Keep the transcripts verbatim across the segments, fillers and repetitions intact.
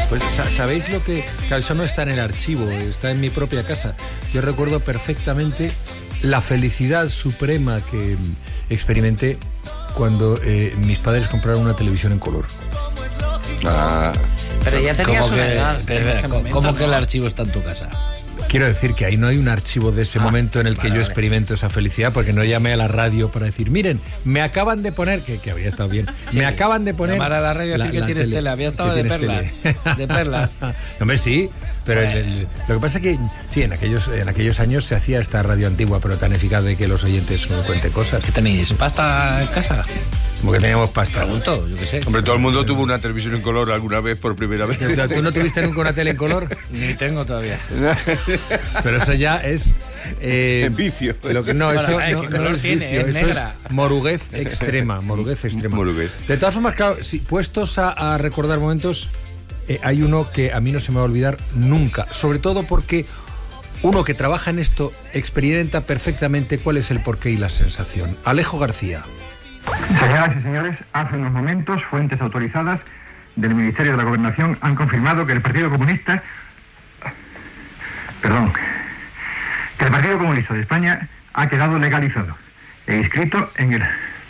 Pues ¿sabéis lo que...? Claro, eso no está en el archivo, está en mi propia casa. Yo recuerdo perfectamente la felicidad suprema que experimenté cuando eh, mis padres compraron una televisión en color. Ah, pero ya tenías una que, edad en ese ¿Cómo momento, que ¿no? el archivo está en tu casa? Quiero decir que ahí no hay un archivo de ese Ah, momento en el que vale, yo vale. experimento esa felicidad, porque no llamé a la radio para decir, miren, me acaban de poner, que, que habría estado bien, Sí. me acaban de poner... Llamar a la radio y decir que tienes tele, había estado que de tienes perlas, tele. de perlas. No, hombre, sí, pero el- el- lo que pasa es que, sí, en aquellos, en aquellos años se hacía esta radio antigua, pero tan eficaz de que los oyentes no cuenten cosas. ¿Qué tenéis? ¿Pasta en casa? Como que teníamos pasta. Pregunto, yo qué sé. hombre, todo el mundo tuvo una televisión en color alguna vez por primera vez. ¿Tú no tuviste nunca una tele en color? Ni tengo todavía. Pero eso ya es... eh, Vicio. Lo que, no, Bueno, eso eh, no, ¿qué no color es tiene? vicio, Es eso negra. es moruguez extrema, moruguez extrema. Moruguez. De todas formas, claro, si puestos a, a recordar momentos, eh, hay uno que a mí no se me va a olvidar nunca, sobre todo porque uno que trabaja en esto experimenta perfectamente cuál es el porqué y la sensación. Alejo García. Señoras y señores, hace unos momentos fuentes autorizadas del Ministerio de la Gobernación han confirmado que el Partido Comunista, perdón, que el Partido Comunista de España ha quedado legalizado e inscrito en el...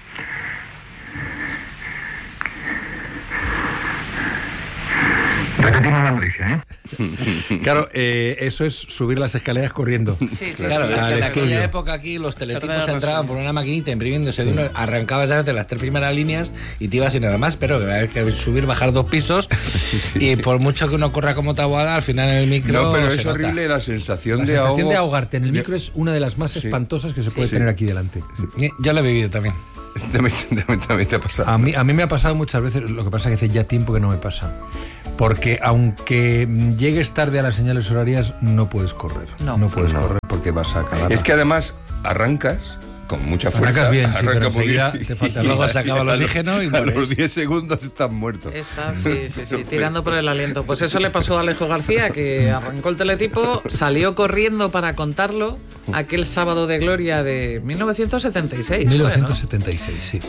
Repetimos la noticia, ¿eh? Claro, eh, eso es subir las escaleras corriendo. Sí, sí, Claro, sí. es que en Al aquella estudio. época aquí los teletipos Perdona, entraban Rosy. por una maquinita imprimiéndose de uno, arrancabas ya de las tres primeras líneas y te ibas y nada más, pero que hay que subir, bajar dos pisos y por mucho que uno corra como tabuada, al final en el micro No, pero se es nota. horrible la sensación La de sensación ahogo. de ahogarte en el micro es una de las más Sí. espantosas que se puede Sí. tener aquí delante. Eh, Yo lo he vivido también. También, también- también te ha pasado. A mí, a mí me ha pasado muchas veces, lo que pasa es que hace ya tiempo que no me pasa. Porque aunque llegues tarde a las señales horarias, no puedes correr. No. puedes No. correr porque vas a acabar. Es que además arrancas con mucha fuerza. Arrancas bien, sí, pero arrancas muy enseguida bien. te falta Y luego a- se acaba el a los- oxígeno y a mueres. los diez segundos estás muerto. Está, sí, sí, sí, tirando por el aliento. Pues eso le pasó a Alejo García, que arrancó el teletipo, salió corriendo para contarlo aquel sábado de gloria de mil novecientos setenta y seis. mil fue, ¿no? novecientos setenta y seis, sí.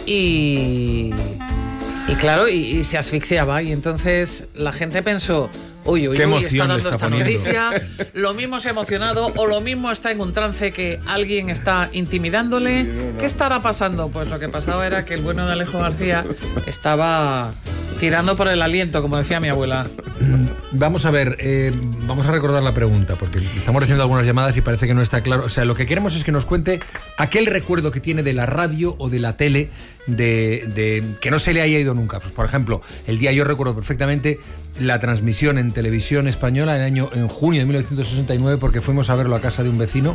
Y, y claro, y, y se asfixiaba. Y entonces la gente pensó, uy, uy, Qué uy, emoción está le dando está esta poniendo. noticia. Lo mismo se ha emocionado o lo mismo está en un trance que alguien está intimidándole. ¿Qué estará pasando? Pues lo que pasaba era que el bueno de Alejo García estaba tirando por el aliento, como decía mi abuela. Vamos a ver, eh, vamos a recordar la pregunta, porque estamos recibiendo algunas llamadas y parece que no está claro. O sea, lo que queremos es que nos cuente aquel recuerdo que tiene de la radio o de la tele de, de que no se le haya ido nunca. Pues, por ejemplo, el día yo recuerdo perfectamente la transmisión en televisión española en, año, en junio de mil novecientos sesenta y nueve, porque fuimos a verlo a casa de un vecino,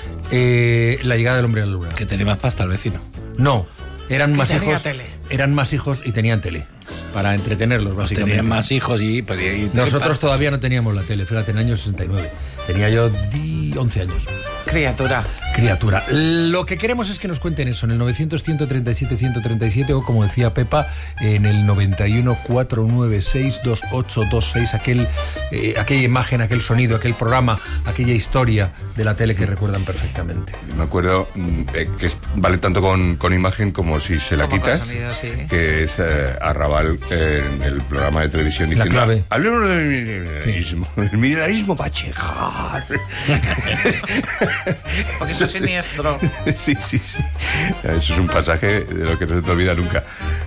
eh, la llegada del hombre a la luna. Que tenía más pasta el vecino. No, eran más tenía hijos. tele. Eran más hijos y tenían tele para entretenerlos, Pues básicamente. tenían más hijos y... Pues, y- y- Nosotros todavía no teníamos la tele, fíjate, en el año sesenta y nueve. Tenía yo di- once años. Criatura. Criatura. Lo que queremos es que nos cuenten eso en el novecientos, ciento treinta y siete, ciento treinta y siete o como decía Pepa, en el noventa y uno, cuatrocientos noventa y seis, veintiocho veintiséis, aquel, eh, aquella imagen, aquel sonido, aquel programa, aquella historia de la tele que recuerdan perfectamente. Me acuerdo mm, eh, que es- vale tanto con, con imagen como si se la Como con quitas, sonido, sí. que es eh, Arrabal eh, en el programa de televisión La diciendo, clave. hablemos del milenarismo, el milenarismo va a llegar. Un poquito siniestro. Sí, sí, sí. Eso es un pasaje de lo que no se te olvida nunca.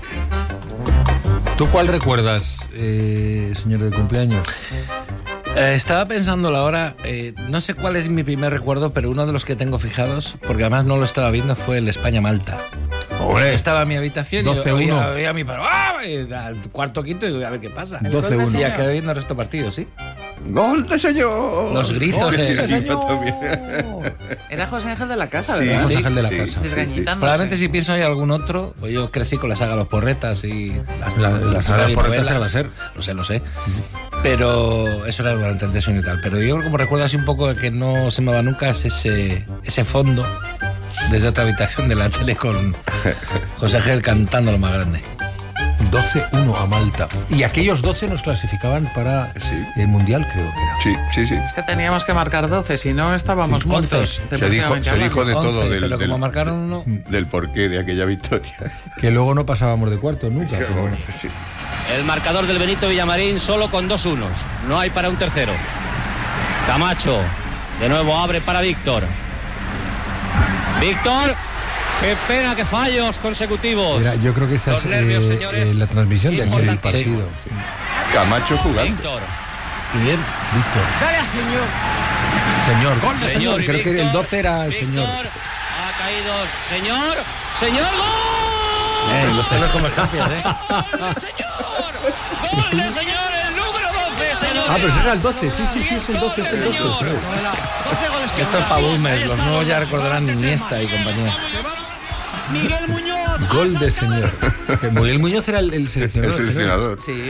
¿Tú cuál recuerdas, eh, señor de cumpleaños? Eh, estaba pensando la hora, eh, no sé cuál es mi primer recuerdo, pero uno de los que tengo fijados, porque además no lo estaba viendo, fue el España-Malta. Estaba en mi habitación doce y uno. oía, oía a mi padre, ¡ah! Y al cuarto quinto y digo, a ver qué pasa. doce uno. Y acabé viendo el resto del partido, sí. ¡Gol de señor! Los gritos, Sí, eh. sí, yo también. Era José Ángel de la Casa, Sí, ¿verdad? José Ángel de la sí, Casa. sí, sí. Desgañitándose. Probablemente si pienso hay algún otro, pues yo crecí con la saga Los Porretas y las, La- la saga Los Porretas era la SER. Lo sé, lo sé. Pero eso era durante el desayuno y tal. Pero yo como recuerdo así un poco que no se me va nunca es ese, ese fondo desde otra habitación de la tele con José Ángel cantando lo más grande. doce uno a Malta. Y aquellos doce nos clasificaban para Sí. el Mundial, creo que era. Sí, sí, sí. Es que teníamos que marcar doce, si no estábamos Sí, muertos. once. Se dijo, deportivamente se dijo hablando. de todo once, del, pero del- como marcaron uno... del porqué de aquella victoria. Que luego no pasábamos de cuarto nunca. pero bueno. Sí. El marcador del Benito Villamarín solo con dos unos. No hay para un tercero. Camacho de nuevo abre para Víctor. Víctor, qué pena, que fallos consecutivos. Mira, yo creo que esa es nervios, eh, señores, eh, la transmisión de aquel partido. Sí. Camacho jugando. Víctor. Y bien, Víctor. Dale, señor. Señor, gol de Señor, señor. y Creo Víctor, que el doce era el Víctor, señor. Ha caído. Señor, señor, gol. Eh, los pelos como escapias, ¿eh? ¡Gol del señor! ¡Gol del señor! ¡El número doce, señor! Ah, pero era el doce, sí, sí, sí, es el doce, es el doce. Señor. Claro. doce goles que Esto es para boomers, los nuevos ya recordarán Iniesta y compañía. Miguel Muñoz. Gol de señor. Que Miguel Muñoz era el, el El seleccionador. seleccionador. Sí.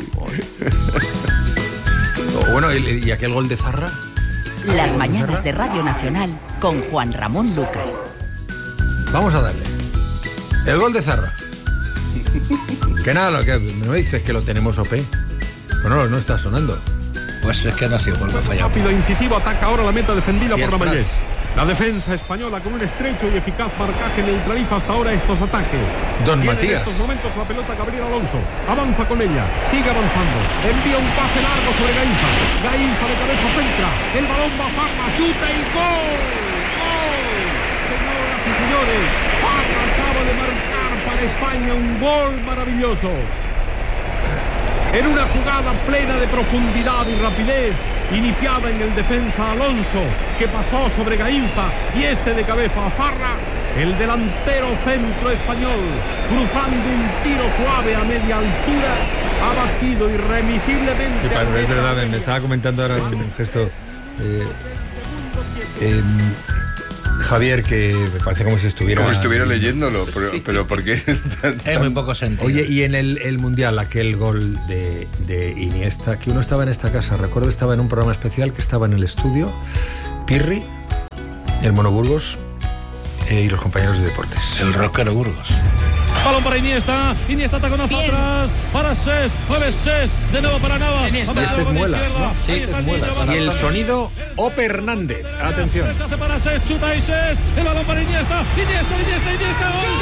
O bueno, el- y aquel gol de Zarra. Las mañanas de Radio Nacional con Juan Ramón Lucas. Vamos a darle. El gol de Zarra. Que nada, lo que no dices que lo tenemos O P. Pues no, no está sonando. Pues es que no ha sido gol, me ha fallado. Rápido, incisivo, ataca ahora la meta defendida Díaz por Ramallés. Prats. La defensa española con un estrecho y eficaz marcaje neutraliza hasta ahora estos ataques. Don Tiene Matías. en estos momentos la pelota Gabriel Alonso. Avanza con ella, sigue avanzando. Envía un pase largo sobre Gainza. Gainza de cabeza centra. El balón va a Farra, chuta y gol. ¡Gol! Señoras y señores, Farra acaba de marcar para España un gol maravilloso. En una jugada plena de profundidad y rapidez, iniciada en el defensa Alonso, que pasó sobre Gainza y este de cabeza a Farra, el delantero centro español, cruzando un tiro suave a media altura, ha batido irremisiblemente. Sí, al padre, es meta verdad, me, Reña. me estaba comentando ahora un gesto. Eh, eh, Javier, que me parece como si estuviera. Como si estuviera leyéndolo, pero, Sí. pero ¿por qué es tan, Es muy poco sentido. Oye, y en el, el Mundial, aquel gol de, de Iniesta, que uno estaba en esta casa, recuerdo, estaba en un programa especial que estaba en el estudio, Pirri, el Mono Burgos eh, y los compañeros de deportes. El rockero Burgos. Balón para Iniesta, Iniesta taconazo atrás, para Ses, mueve Ses, de nuevo para Navas. Iniesta. Este es Muelas, ¿no? Sí, este es Muelas. Y el sonido, Ope Hernández. Atención. Rechace para Ses, chuta y Ses, el balón para Iniesta, Iniesta, Iniesta, Iniesta, gol.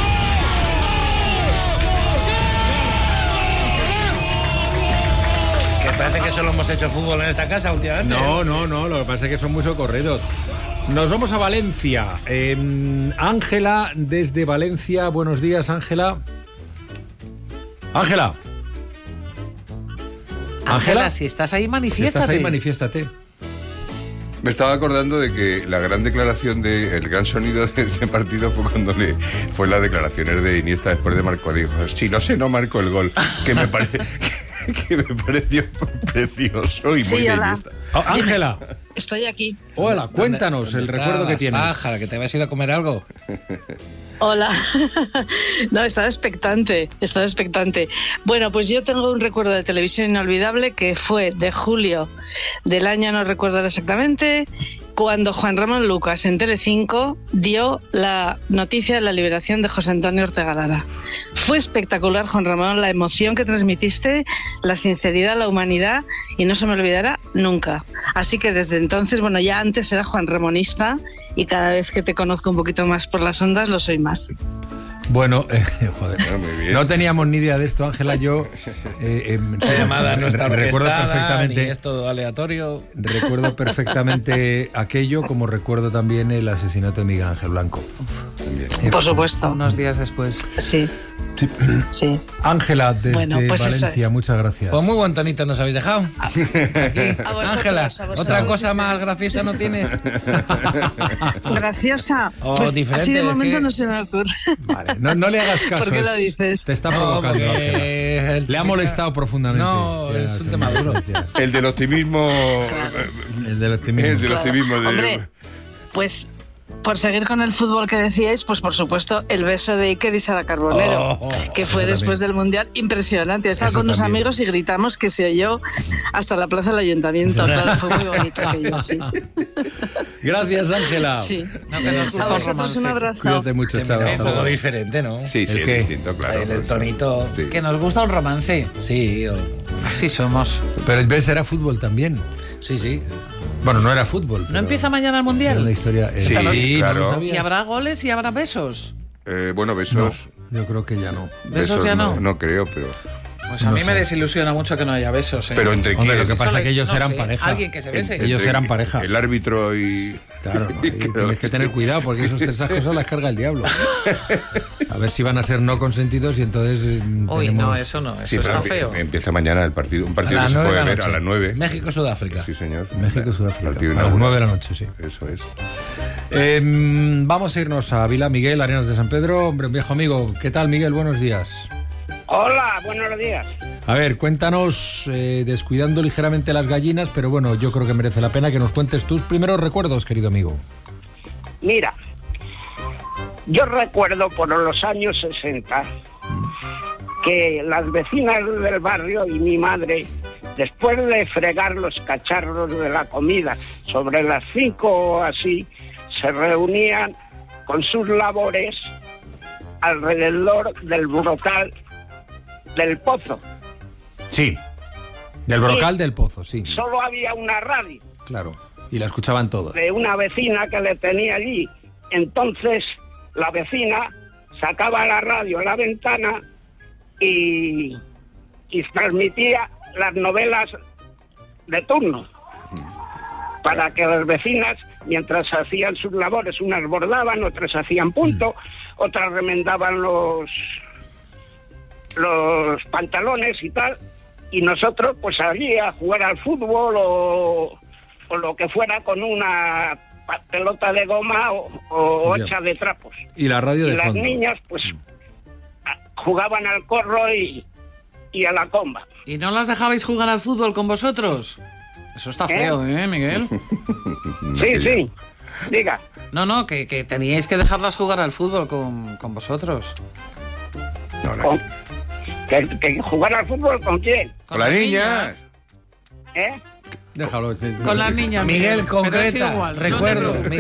Que parece que solo hemos hecho fútbol en esta casa últimamente. No, no, no, lo que pasa es que son muy socorridos. Nos vamos a Valencia. Eh, Ángela, desde Valencia. Buenos días, Ángela. Ángela. Ángela, si estás ahí, Si manifiéstate. estás ahí, manifiéstate. Me estaba acordando de que la gran declaración, de, el gran sonido de ese partido fue cuando le fue las declaraciones de Iniesta después de marco. Dijo, si no sé, no marco el gol. Que me, pare, que, que me pareció precioso y Sí, muy de hola. Iniesta. Oh, Ángela, Estoy aquí. hola, cuéntanos ¿Dónde el estabas, recuerdo que tienes. Pájara, que te habías ido a comer algo. Hola. No, estaba expectante, estaba expectante. Bueno, pues yo tengo un recuerdo de televisión inolvidable que fue de julio del año, no recuerdo exactamente, cuando Juan Ramón Lucas en Telecinco dio la noticia de la liberación de José Antonio Ortega Lara. Fue espectacular, Juan Ramón, la emoción que transmitiste, la sinceridad, la humanidad, y no se me olvidará nunca. Así que desde entonces, bueno, ya antes era Juan Ramonista, y cada vez que te conozco un poquito más por las ondas, lo soy más. Bueno, eh, joder, Ah, muy bien. no teníamos ni idea de esto, Ángela. Yo eh, eh, La llamada no está recuerdo orquestada, ni perfectamente. es todo aleatorio. Recuerdo perfectamente aquello, como recuerdo también el asesinato de Miguel Ángel Blanco. Eh, Por supuesto. Unos días después. Sí, sí. sí. Ángela, desde Bueno, pues eso Valencia, es. muchas gracias. Pues muy buen tonito nos habéis dejado. Aquí, A vosotros, Ángela, a vosotros, ¿otra cosa sí, más sí. graciosa no tienes? Graciosa. Oh, Pues diferente, así de es momento que- no se me ocurre. Vale, no, no le hagas caso. ¿Por qué lo es- dices? Te está No, provocando. porque Ángela. el Le ha chica- molestado profundamente. No, Ya, es un sí, tema duro. gracias. El del optimismo. El del optimismo. El del Claro. optimismo. de- Hombre, pues por seguir con el fútbol que decíais, pues por supuesto el beso de Iker y Sara Carbonero, Oh, que fue eso después también. del Mundial impresionante. Estaba Eso con unos también. amigos y gritamos que se oyó hasta la plaza del ayuntamiento. Claro, fue muy bonito aquello, sí. Gracias, Ángela. Sí. No, que nos A gusta un vosotros romance. un abrazo. Cuídate mucho, Que chaval. mira, es algo diferente, ¿no? Sí, sí, ¿El es qué? distinto, claro. El, el tonito. Sí. Que nos gusta un romance. Sí, o- Así somos. Pero el ves era fútbol también. sí, sí. Bueno, no era fútbol. ¿No pero empieza mañana el era una Mundial? historia. eh, Sí, no claro. lo sabía. ¿Y habrá goles y habrá besos? Eh, bueno, No, besos. yo creo que ya no. Besos ya no. No creo, pero. Pues a No mí me sé. desilusiona mucho que no haya besos. ¿eh? Pero entre Hombre, quién? lo que pasa es que ellos No eran sé, pareja. alguien que se bese. Ellos Entre eran pareja. El árbitro y... Claro, ¿no? y Y que tienes los- que tener cuidado porque esos, esas cosas las carga el diablo. A ver si van a ser no consentidos y entonces eh, Uy, tenemos... no, eso no, eso Sí, está pero feo. empieza mañana el partido. Un A partido que las se nueve de puede la ver noche. a las nueve. México-Sudáfrica. Sí, señor. México y Sudáfrica. Partido A las inaugural. nueve de la noche, sí. Eso es. Eh, vamos a irnos a Vila Miguel, Arenas de San Pedro. Hombre, un viejo amigo. ¿Qué tal, Miguel? Buenos días. Hola, buenos días. A ver, cuéntanos, eh, descuidando ligeramente las gallinas, pero bueno, yo creo que merece la pena que nos cuentes tus primeros recuerdos, querido amigo. Mira, yo recuerdo por los años sesenta que las vecinas del barrio y mi madre, después de fregar los cacharros de la comida sobre las cinco o así, se reunían con sus labores alrededor del brocal del pozo. Sí. Del brocal del pozo, sí. Solo había una radio Claro. Y la escuchaban todos. de una vecina que le tenía allí. Entonces la vecina sacaba la radio a la ventana y, y transmitía las novelas de turno para que las vecinas, mientras hacían sus labores, unas bordaban, otras hacían punto, otras remendaban los los pantalones y tal, y nosotros pues allí a jugar al fútbol o, o lo que fuera con una pa- pelota de goma o, o Ya. hecha de trapos. Y la radio Y de las fondo. niñas pues a- jugaban al corro y, y a la comba. ¿Y no las dejabais jugar al fútbol con vosotros? Eso está feo, ¿eh, Miguel? Sí, sí, diga. No, no, que, que teníais que dejarlas jugar al fútbol con, con vosotros. Con- que, que jugar al fútbol con quién, Con las niñas. ¿eh? Déjalo. sí. Con las niñas. Miguel, Pero es concreta, igual, no te recuerdo, preocupes.